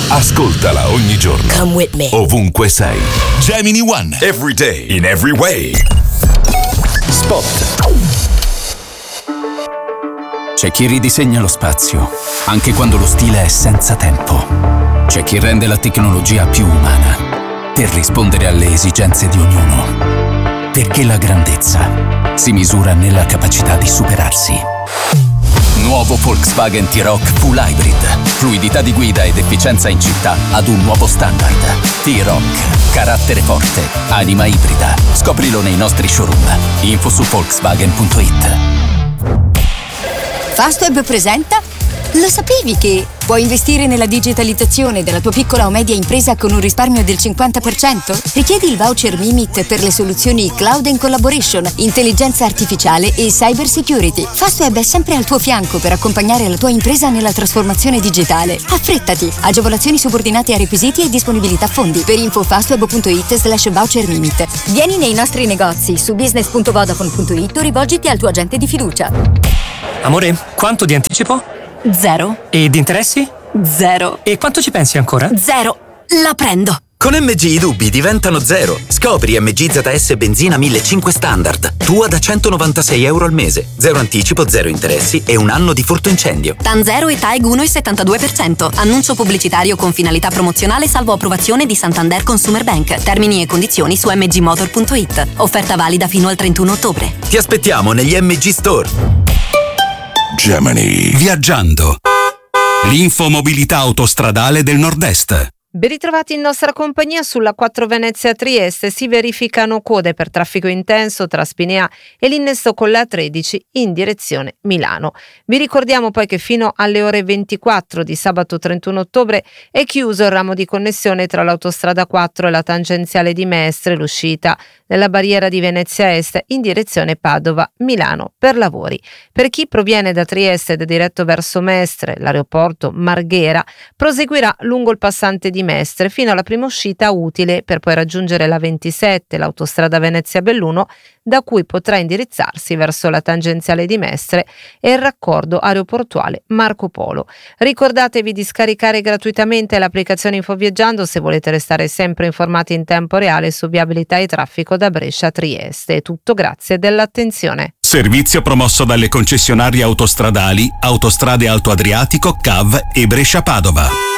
Ascoltala ogni giorno. Come with me. Ovunque sei. Gemini One. Every day. In every way. Spot. C'è chi ridisegna lo spazio, anche quando lo stile è senza tempo. C'è chi rende la tecnologia più umana, per rispondere alle esigenze di ognuno. Perché la grandezza si misura nella capacità di superarsi. Nuovo Volkswagen T-Roc Full Hybrid. Fluidità di guida ed efficienza in città ad un nuovo standard. T-Roc. Carattere forte. Anima ibrida. Scoprilo nei nostri showroom. Info su Volkswagen.it. Fastweb presenta? Lo sapevi che puoi investire nella digitalizzazione della tua piccola o media impresa con un risparmio del 50%? Richiedi il voucher Mimit per le soluzioni Cloud and Collaboration, intelligenza artificiale e cyber security. Fastweb è sempre al tuo fianco per accompagnare la tua impresa nella trasformazione digitale. Affrettati! Agevolazioni subordinate a requisiti e disponibilità fondi. Per info fastweb.it/voucher Mimit. Vieni nei nostri negozi su business.vodafone.it o rivolgiti al tuo agente di fiducia. Amore, quanto di anticipo? 0. E di interessi? 0. E quanto ci pensi ancora? 0. La prendo. Con MG i dubbi diventano 0. Scopri MG ZS Benzina 1500 Standard. Tua da €196 al mese. 0 anticipo, 0 interessi e un anno di furto incendio. TAN 0 e TAEG 1,72%. Annuncio pubblicitario con finalità promozionale salvo approvazione di Santander Consumer Bank. Termini e condizioni su mgmotor.it. Offerta valida fino al 31 ottobre. Ti aspettiamo negli MG Store. Gemini. Viaggiando. L'infomobilità autostradale del Nord-Est. Ben ritrovati in nostra compagnia sulla 4 Venezia Trieste. Si verificano code per traffico intenso tra Spinea e l'innesto con la 13 in direzione Milano. Vi ricordiamo poi che fino alle ore 24 di sabato 31 ottobre è chiuso il ramo di connessione tra l'autostrada 4 e la tangenziale di Mestre, l'uscita nella barriera di Venezia Est in direzione Padova-Milano per lavori. Per chi proviene da Trieste ed è diretto verso Mestre, l'aeroporto Marghera proseguirà lungo il passante di Mestre fino alla prima uscita utile per poi raggiungere la 27, l'autostrada Venezia-Belluno, da cui potrà indirizzarsi verso la tangenziale di Mestre e il raccordo aeroportuale Marco Polo. Ricordatevi di scaricare gratuitamente l'applicazione Infoviaggiando se volete restare sempre informati in tempo reale su viabilità e traffico da Brescia a Trieste. È tutto, grazie dell'attenzione. Servizio promosso dalle concessionarie autostradali Autostrade Alto Adriatico, CAV e Brescia Padova.